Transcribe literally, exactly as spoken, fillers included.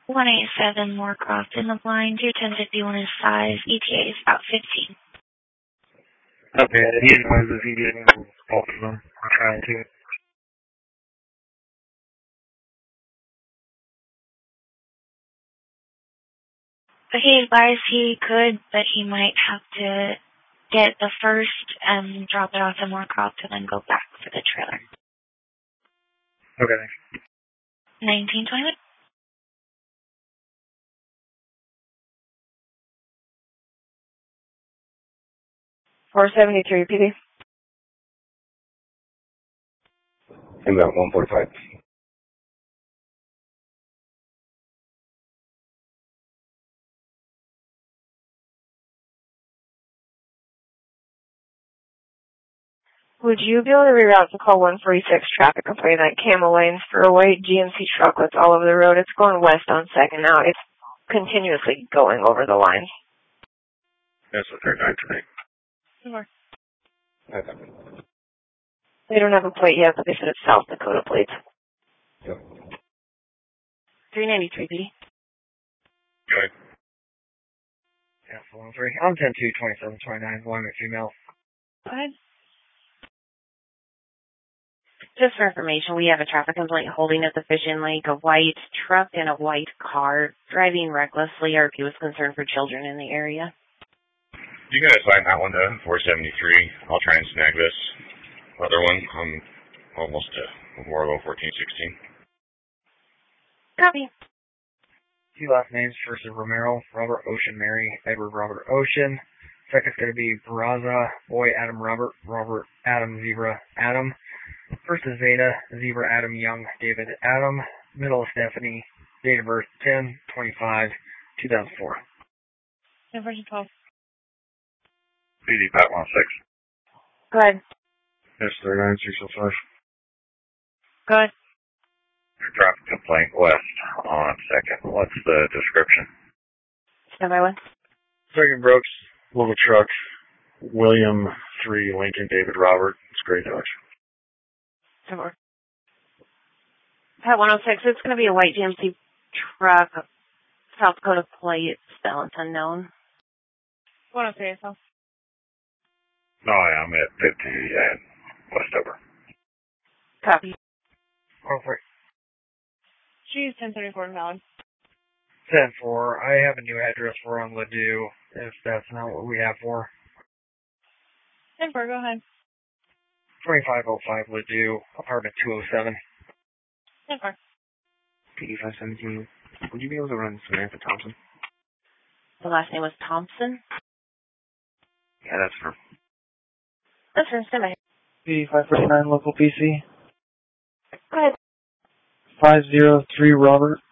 one eight seven Moorcroft in the blind. Your ten fifty-one is five. E T A is about fifteen. Okay, he advises he didn't both of them. I'm trying to. But he advised he could, but he might have to get the first and drop it off in Moorcroft and then go back for the trailer. Okay, thanks. nineteen twenty-one. four seventy-three, P D. Inbound one forty-five. Would you be able to reroute to call one forty-six traffic complaint at Camel Lanes for a white G M C truck that's all over the road? It's going west on second now. It's continuously going over the line. That's what they're doing today. Sure. Okay. They don't have a plate yet, but they said it's South Dakota plates. Yep. three ninety-three, P D. Go ahead. Yeah, four one three. I'm ten two twenty-seven twenty-nine. One female. Go ahead. Just for information, we have a traffic complaint holding at the Fishing Lake, a white truck and a white car driving recklessly. R P was concerned for children in the area. You guys find that one to four seventy-three. I'll try and snag this other one. I'm almost to Memorial fourteen sixteen. Copy. Two last names. First is Romero, Robert Ocean Mary, Edward Robert Ocean. Second's going to be Barraza, Boy Adam Robert, Robert Adam Zebra Adam. First is Zeta, Zebra Adam Young, David Adam. Middle is Stephanie, date of birth ten twenty-five two thousand four. ten version twelve. P D Pat one six. Go ahead. S thirty-nine six oh five. Go ahead. Traffic complaint west on second. What's the description? Stand by one. Second Brooks, little truck, William three Lincoln David Robert. It's Gray Dodge. Somewhere. Pat one oh six, it's going to be a white G M C truck, South Dakota plate, balance unknown. one oh three, so. No, I'm at fifty and Westover. Copy. Oh, wait. She's ten thirty-four valid. ten four. I have a new address for on Ladue, if that's not what we have for. ten four, go ahead. twenty-five oh five Ladue, apartment two oh seven. ten four. P D five seventeen, would you be able to run Samantha Thompson? The last name was Thompson. Yeah, that's her. That's her, stand by. P D five forty-nine local P C. Go ahead. five zero three Robert.